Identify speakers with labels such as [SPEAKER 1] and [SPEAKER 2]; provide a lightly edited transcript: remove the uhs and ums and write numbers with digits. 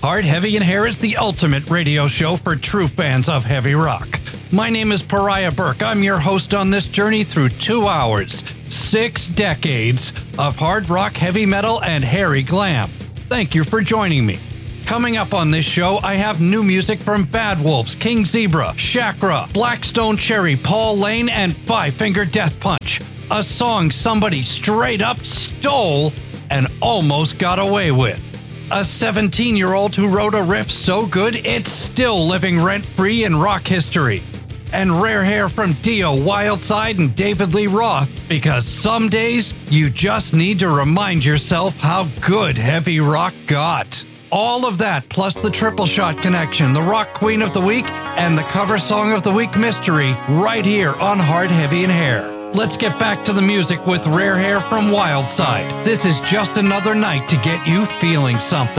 [SPEAKER 1] Hard, Heavy, and Hair is the ultimate radio show for true fans of heavy rock. My name is Pariah Burke. I'm your host on this journey through 2 hours, 6 decades of hard rock, heavy metal, and hairy glam. Thank you for joining me. Coming up on this show, I have new music from Bad Wolves, King Zebra, Chakra, Blackstone Cherry, Paul Lane, and Five Finger Death Punch. A song somebody straight up stole and almost got away with. A 17-year-old who wrote a riff so good it's still living rent-free in rock history. And rare hair from Dio Wildside and David Lee Roth, because some days you just need to remind yourself how good heavy rock got. All of that, plus the Triple Shot Connection, the Rock Queen of the Week, and the Cover Song of the Week mystery, right here on Hard, Heavy, and Hair. Let's get back to the music with Rare Hair from Wildside. This is just another night to get you feeling something.